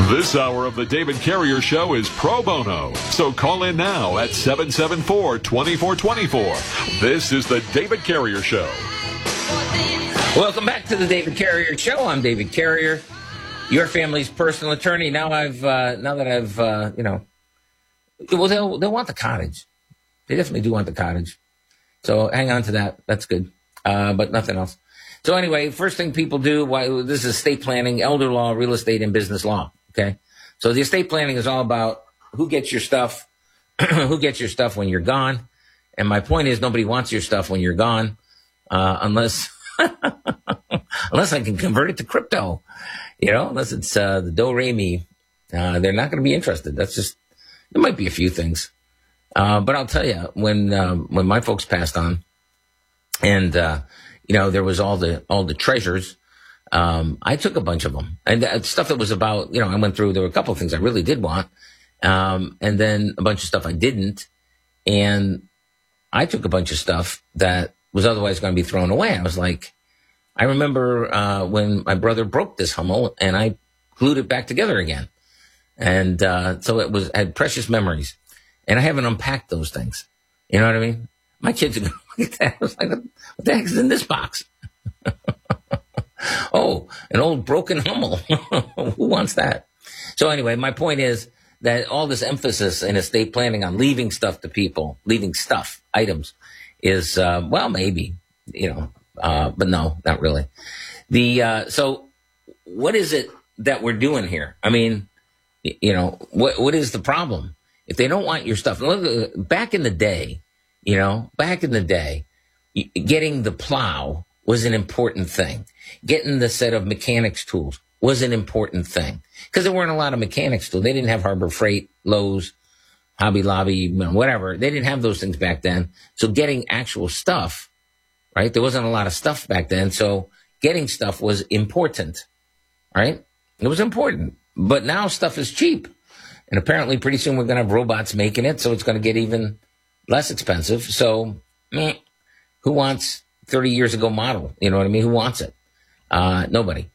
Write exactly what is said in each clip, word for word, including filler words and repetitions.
This hour of the David Carrier Show is pro bono, so call in now at seven seven four, two four two four. This is the David Carrier Show. Welcome back to the David Carrier Show. I'm David Carrier, your family's personal attorney. Now I've, uh, now that I've, uh, you know, well, they'll they'll want the cottage. They definitely do want the cottage. So hang on to that. That's good, uh, but nothing else. So anyway, first thing people do, why, this is estate planning, elder law, real estate, and business law. Okay, so the estate planning is all about who gets your stuff, who gets your stuff when you're gone. And my point is, nobody wants your stuff when you're gone, uh, unless unless I can convert it to crypto, you know, unless it's uh, the do re mi. Uh, they're not going to be interested. That's just, there might be a few things, uh, but I'll tell you, when um, when my folks passed on, and uh, you know, there was all the all the treasures. Um, I took a bunch of them, and uh, stuff that was about, you know, I went through, there were a couple of things I really did want. Um, and then a bunch of stuff I didn't. And I took a bunch of stuff that was otherwise going to be thrown away. I was like, I remember, uh, when my brother broke this Hummel and I glued it back together again. And, uh, so it was, had precious memories, and I haven't unpacked those things. You know what I mean? My kids would go, look at that. I was like, what the heck is in this box? Oh, an old broken Hummel. Who wants that? So anyway, my point is that all this emphasis in estate planning on leaving stuff to people, leaving stuff, items, is, uh, well, maybe, you know, uh, but no, not really. The, uh, so what is it that we're doing here? I mean, you know, what, what is the problem? If they don't want your stuff, look, back in the day, you know, back in the day, getting the plow was an important thing. Getting the set of mechanics tools was an important thing, because there weren't a lot of mechanics tools. They didn't have Harbor Freight, Lowe's, Hobby Lobby, whatever. They didn't have those things back then. So getting actual stuff, right? There wasn't a lot of stuff back then. So getting stuff was important, right? It was important. But now stuff is cheap. And apparently pretty soon we're going to have robots making it. So it's going to get even less expensive. So meh, who wants thirty years ago model? You know what I mean? Who wants it? Uh, nobody.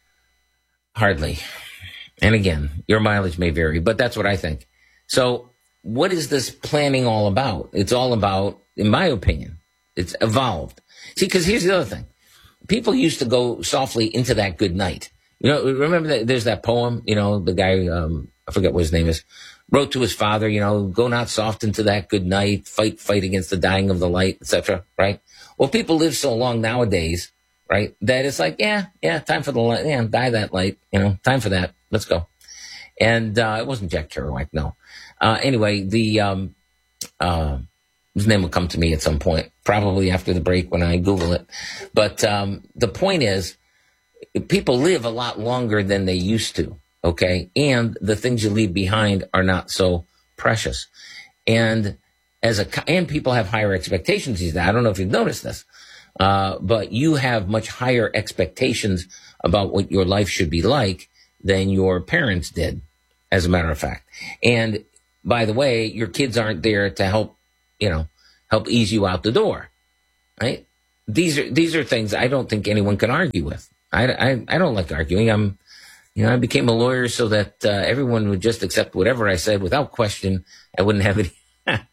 Hardly. And again, your mileage may vary, but that's what I think. So what is this planning all about? It's all about, in my opinion, it's evolved. See, because here's the other thing. People used to go softly into that good night. You know, remember that there's that poem, you know, the guy, um, I forget what his name is, wrote to his father, you know, go not soft into that good night, fight, fight against the dying of the light, et cetera, right? Well, people live so long nowadays, right, that it's like, yeah, yeah, time for the light, yeah, die that light, you know, time for that, let's go. And uh, it wasn't Jack Kerouac, no. Uh, anyway, the um, uh, his name will come to me at some point, probably after the break when I Google it. But um, the point is, people live a lot longer than they used to, okay? And the things you leave behind are not so precious. And as a and people have higher expectations these days. I don't know if you've noticed this. Uh, but you have much higher expectations about what your life should be like than your parents did, as a matter of fact. And by the way, your kids aren't there to help, you know, help ease you out the door, right? These are, these are things I don't think anyone can argue with. I, I, I don't like arguing. I'm, you know, I became a lawyer so that uh, everyone would just accept whatever I said without question. I wouldn't have any.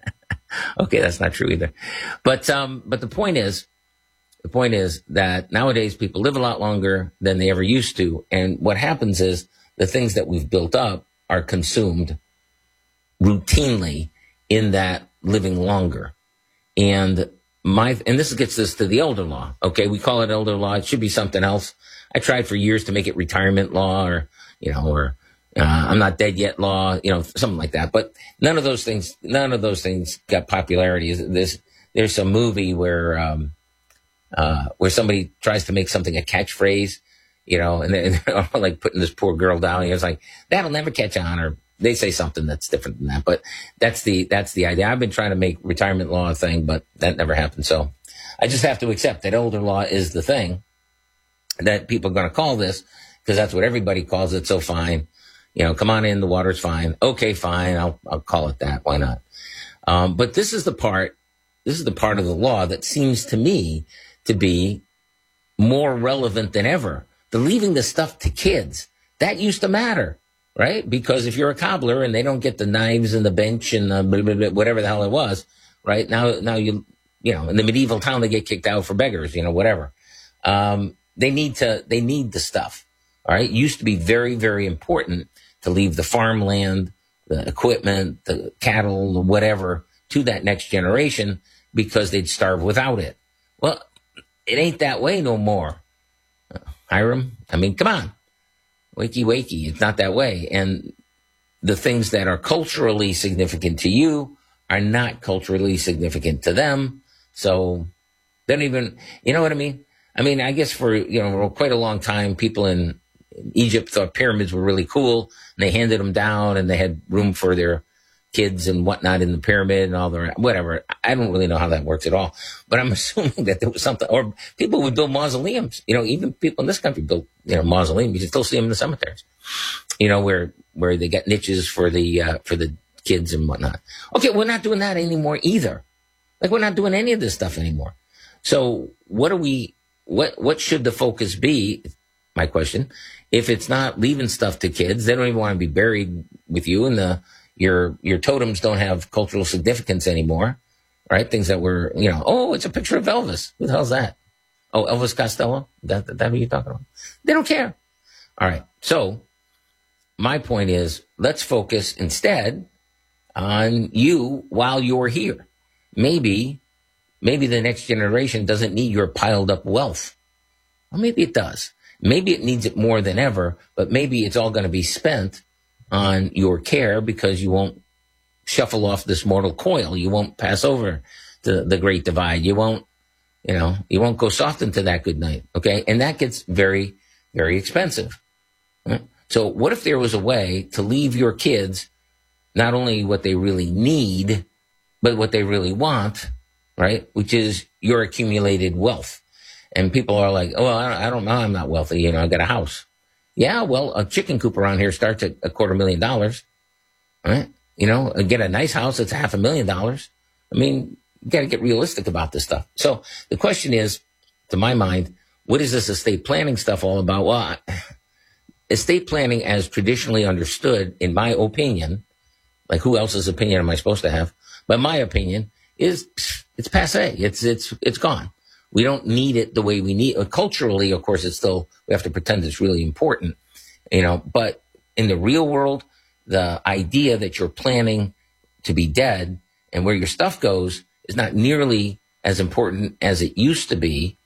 Okay, that's not true either. But, um, but the point is, The point is that nowadays people live a lot longer than they ever used to. And what happens is the things that we've built up are consumed routinely in that living longer. And my, and this gets us to the elder law. Okay. We call it elder law. It should be something else. I tried for years to make it retirement law, or, you know, or, uh, I'm not dead yet law, you know, something like that. But none of those things, none of those things got popularity. There's, there's some movie where, um, Uh, where somebody tries to make something a catchphrase, you know, and they're, they're like putting this poor girl down. It's like, that'll never catch on, or they say something that's different than that. But that's the, that's the idea. I've been trying to make retirement law a thing, but that never happened. So I just have to accept that elder law is the thing that people are going to call this, because that's what everybody calls it. So fine. You know, come on in. The water's fine. Okay, fine. I'll, I'll call it that. Why not? Um, but this is the part, this is the part of the law that seems to me to be more relevant than ever. The leaving the stuff to kids, that used to matter, right? Because if you're a cobbler and they don't get the knives and the bench and the blah, blah, blah, whatever the hell it was, right? Now, now you, you know, in the medieval town, they get kicked out for beggars, you know, whatever. Um, they need to, they need the stuff. All right. It used to be very, very important to leave the farmland, the equipment, the cattle, the whatever to that next generation because they'd starve without it. Well, it ain't that way no more. Uh, Hiram, I mean, come on. Wakey, wakey. It's not that way. And the things that are culturally significant to you are not culturally significant to them. So they don't even, you know what I mean? I mean, I guess for, you know, quite a long time, people in Egypt thought pyramids were really cool, and they handed them down, and they had room for their kids and whatnot in the pyramid and all the whatever. I don't really know how that works at all, but I'm assuming that there was something. Or people would build mausoleums. You know, even people in this country build, you know, mausoleums. You can still see them in the cemeteries. You know, where where they got niches for the uh, for the kids and whatnot. Okay, we're not doing that anymore either. Like, we're not doing any of this stuff anymore. So what are we? What what should the focus be? My question. If it's not leaving stuff to kids, they don't even want to be buried with you, and the your your totems don't have cultural significance anymore, right? Things that were, you know, oh, it's a picture of Elvis. Who the hell's that? Oh, Elvis Costello? That, that, that what you're talking about? They don't care. All right. So my point is, let's focus instead on you while you're here. Maybe, maybe the next generation doesn't need your piled up wealth. Well, maybe it does. Maybe it needs it more than ever, but maybe it's all going to be spent on your care because you won't shuffle off this mortal coil. You won't pass over the, the great divide. You won't, you know, you won't go soft into that good night. Okay. And that gets very, very expensive. Right? So what if there was a way to leave your kids not only what they really need, but what they really want, right? Which is your accumulated wealth. And people are like, oh, I don't, I don't know. I'm not wealthy. You know, I got a house. Yeah, well, a chicken coop around here starts at a quarter million dollars, right? You know, get a nice house that's half a million dollars. I mean, you got to get realistic about this stuff. So the question is, to my mind, what is this estate planning stuff all about? Well, estate planning as traditionally understood, in my opinion, like who else's opinion am I supposed to have? But my opinion is it's passé. It's, it's, it's gone. We don't need it the way we need it. Culturally, of course, it's still, we have to pretend it's really important, you know, but in the real world, the idea that you're planning to be dead and where your stuff goes is not nearly as important as it used to be,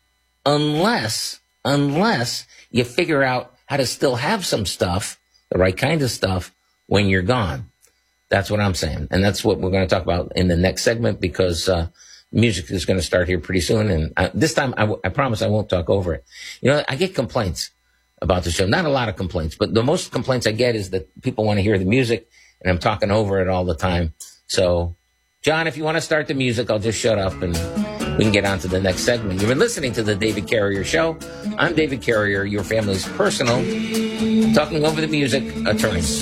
unless, unless you figure out how to still have some stuff, the right kind of stuff, when you're gone. That's what I'm saying. And that's what we're going to talk about in the next segment, because, uh, music is going to start here pretty soon. And I, this time, I, w- I promise I won't talk over it. You know, I get complaints about the show. Not a lot of complaints, but the most complaints I get is that people want to hear the music, and I'm talking over it all the time. So, John, if you want to start the music, I'll just shut up and we can get on to the next segment. You've been listening to the David Carrier Show. I'm David Carrier, your family's personal, talking over the music attorney.